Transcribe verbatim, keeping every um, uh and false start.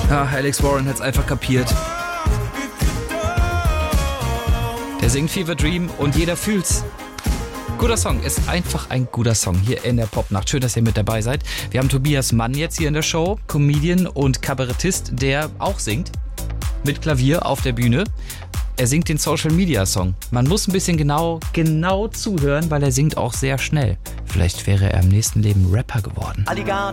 Ah, Alex Warren hat's einfach kapiert. Der singt Fever Dream und jeder fühlt's. Guter Song, ist einfach ein guter Song hier in der Popnacht. Schön, dass ihr mit dabei seid. Wir haben Tobias Mann jetzt hier in der Show, Comedian und Kabarettist, der auch singt. Mit Klavier auf der Bühne. Er singt den Social Media Song. Man muss ein bisschen genau, genau zuhören, weil er singt auch sehr schnell. Vielleicht wäre er im nächsten Leben Rapper geworden.